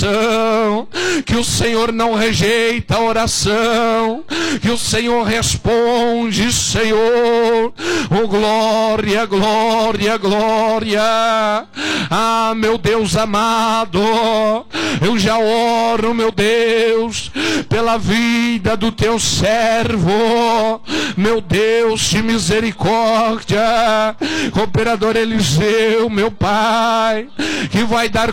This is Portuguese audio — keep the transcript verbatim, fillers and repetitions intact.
oração, que o Senhor não rejeita a oração, que o Senhor responde, Senhor. Oh, glória, glória, glória. Ah, meu Deus amado, eu já oro, meu Deus, pela vida do teu servo, meu Deus de misericórdia, operador Eliseu, meu Pai, que vai dar